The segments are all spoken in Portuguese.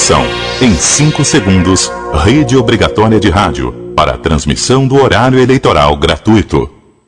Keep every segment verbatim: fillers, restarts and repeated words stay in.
corrupção. Em cinco segundos, rede obrigatória de rádio para a transmissão do horário eleitoral gratuito.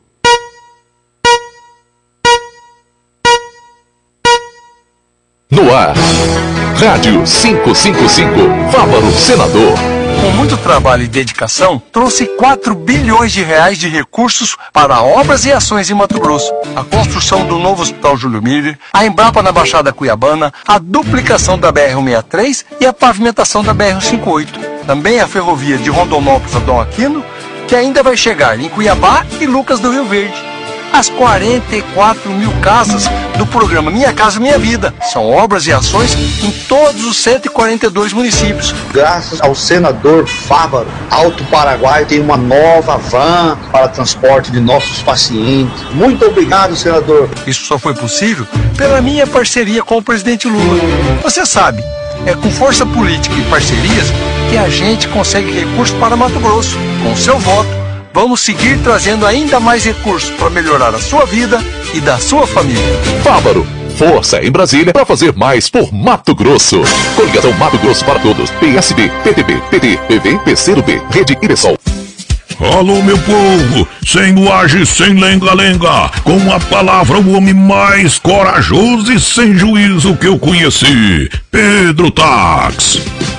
No ar, Rádio quinhentos e cinquenta e cinco, Fávaro Senador. Com muito trabalho e dedicação, trouxe quatro bilhões de reais de recursos para obras e ações em Mato Grosso. A construção do novo Hospital Júlio Miller, a Embrapa na Baixada Cuiabana, a duplicação da B R cento e sessenta e três e a pavimentação da B R cento e cinquenta e oito. Também a ferrovia de Rondonópolis a Dom Aquino, que ainda vai chegar em Cuiabá e Lucas do Rio Verde. As quarenta e quatro mil casas do programa Minha Casa Minha Vida. São obras e ações em todos os cento e quarenta e dois municípios. Graças ao senador Fávaro, Alto Paraguai tem uma nova van para transporte de nossos pacientes. Muito obrigado, senador. Isso só foi possível pela minha parceria com o presidente Lula. Você sabe, é com força política e parcerias que a gente consegue recursos para Mato Grosso. Com o seu voto, vamos seguir trazendo ainda mais recursos para melhorar a sua vida e da sua família. Fávaro, força em Brasília para fazer mais por Mato Grosso. Coligação Mato Grosso para Todos. P S B, P T B, P T, P V, P C do B, Rede e PSOL. Alô, meu povo, sem luagem, sem lenga-lenga, com a palavra o homem mais corajoso e sem juízo que eu conheci, Pedro Tax.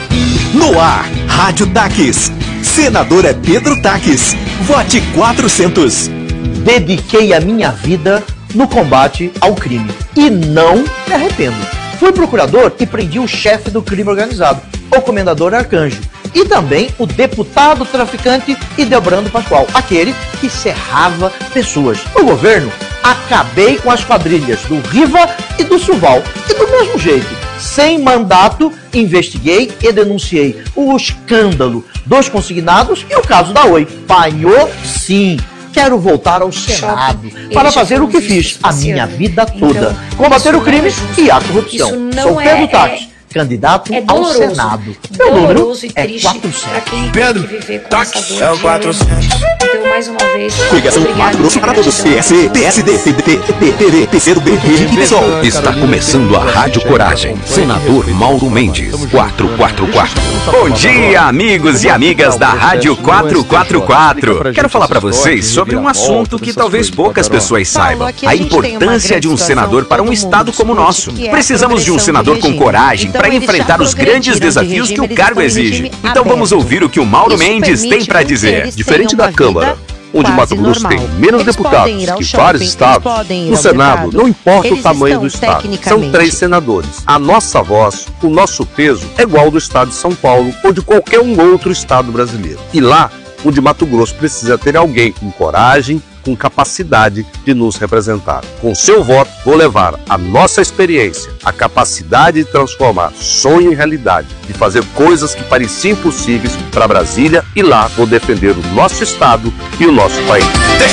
No ar, Rádio Taques. Senador é Pedro Taques. Vote quatrocentos. Dediquei a minha vida no combate ao crime e não me arrependo. Fui procurador e prendi o chefe do crime organizado, o comendador Arcanjo, e também o deputado traficante Ideobrando Pascoal, aquele que cerrava pessoas. No governo, acabei com as quadrilhas do Riva e do Suval. E do mesmo jeito, sem mandato, investiguei e denunciei o escândalo dos consignados e o caso da Oi. Panhou, sim. Quero voltar ao Senado para fazer o que fiz a minha vida toda. Combater o crime e a corrupção. Sou Pedro Taques, candidato é ao Senado. Meu número é quatrocentos. Pedro Taques é o quatrocentos. Então, mais uma vez, Coligação Mato Grosso para Todos. P S B, P S D, P D T, P T V, P C do B, Rede e PSOL. Está começando a Rádio Coragem. Senador Mauro Mendes, quatrocentos e quarenta e quatro. Bom dia, amigos e amigas da Rádio quatrocentos e quarenta e quatro. Quero falar para vocês sobre um assunto que talvez poucas pessoas saibam. A importância de um senador para um estado como o nosso. Precisamos de um senador com coragem para enfrentar os grandes desafios que o cargo exige. Então vamos ouvir o que o Mauro Mendes tem para dizer. Diferente da Câmara, onde Mato Grosso tem menos deputados que vários estados, no Senado, não importa o tamanho do estado, são três senadores. A nossa voz, o nosso peso é igual ao do estado de São Paulo ou de qualquer um outro estado brasileiro. E lá, o de Mato Grosso precisa ter alguém com coragem, com capacidade de nos representar. Com seu voto, vou levar a nossa experiência, a capacidade de transformar sonho em realidade, de fazer coisas que pareciam impossíveis para Brasília, e lá vou defender o nosso estado e o nosso país.